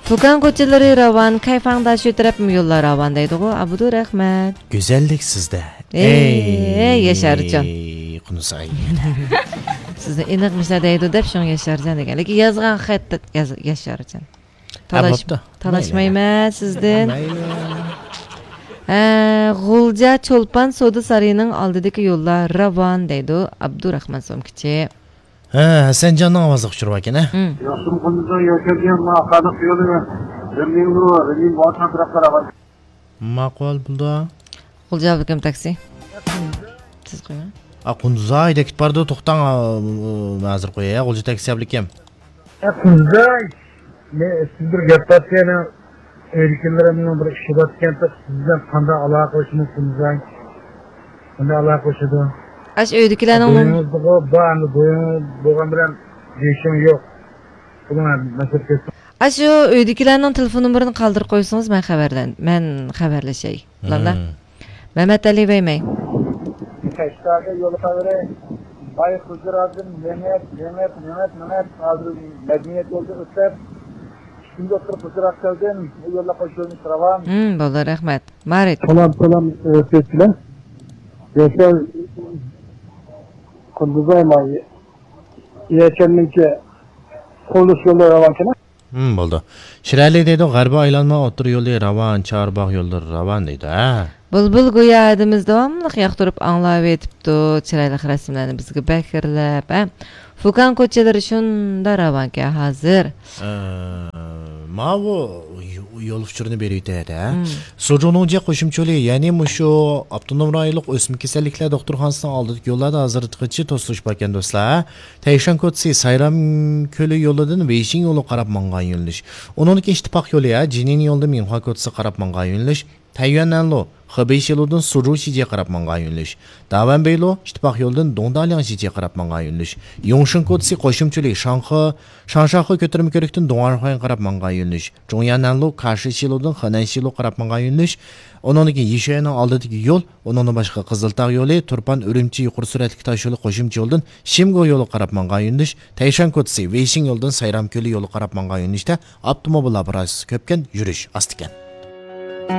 Fukan ko'chalari ravan, kayfangda shu taraf yo'llar ravan deydi-ku. Abudu rahmat. Güzellik sizde. Yaşarcan. Qunusay. Sizni iniqmishlar deydi deb shunga Yaşarjan degan. Lekin yozgan xatda Yaşarjan. Talashmayman sizdan. G'ulja Cho'lpon Soda Sarining oldidagi yo'llar ravan deydi Abdurahmon Somkichi. Hasanjonning ovozi uchirib ekan, Yoshim qunduzdan yashagan maqsadiq yo'lini Berlin boshqa tarafga ravan. Ma'qul bo'ldi. G'ulja kim taksi? Siz qo'ying. Qunduzay dekit bardi to'xtang, ma'zur qo'yay. G'ulja taksi ablikam. Qunduzay siz bir gapirsangiz erkinlarimning bir ishi botganda sizdan qanday aloqa qilishimiz Qunduzay? Qanday aloqa qilishadi? Ash uydagilarning bo'lgan bilan deyishim yo'q. Bundan mas'ul. Ashu uydagilarning telefon nomerini qoldirib qo'ysangiz men xabarlashay. Ularda Mehmet Ali Beymey. Kaşlarga yo'l qavre Bay Huzuraddin Mehmet hozir madaniyat yo'lda o'tib shunga o'tirib Huzurat qildim. Bu yo'lda qo'shilib turaman. Bo'ldi, rahmat. Marit. Salom, sevgilar. Yaşar Qunduzay may yashaganingcha qurilish yo'llari ravan ekan. Bo'ldi. Shirali deydi, g'arbiy aylanma o'tir yo'li ravan, Charbog' yo'llari ravan deydi. Bulbul go'yo adimiz davomli yoqtirib anglab etibdi, chiroyli rasmlarni bizga bakirlab. Fukan ko'chalari shunda ravanga hozir. Mavu yo'l uchurini beriydi-da. Sojo'ningga qo'shimchali, ya'ni mushu avtonom rayonlik o'smir kasalliklar doktorxonasining oldidagi yo'llarda hozirgacha to'sish bo'lgan do'stlar. Tayshan Kotsi Sayram ko'li yo'lidan Beijing yo'li qarab mangan yo'lnish. Uningki ittifoq yo'li, Jinin yo'lda Minhua Kotsi qarab mangan yo'lnish. Tayyuanlo Xibey yo'lidan Suruchiga qarab mangan yo'lnish. Davanbeylo ittifoq yo'ldan Dongdaliangga qarab mangan yo'lnish. Yongshin Kotsi qo'shimchali Shanshaxi ko'tarma ko'rikdan Dong'arxo'yan qarab mangan yo'lnish. Zhongyananlo Qarshi yo'lidan Xanan yo'li qarab mangan yo'lnish. Uningki Yishuaning oldidagi yo'l, uningdan boshqa Qiziltog' yo'li, Turpan Urumchi yuqori suratli tosh yo'li qo'shimcha yo'ldan Shimgo yo'li qarab mangan yo'lnish. Tayshan Kotsi Beijing yo'ldan Sayram ko'li yo'li qarab mangan yo'lnishda avtomobillar biroz ko'pkan yurish ostikan.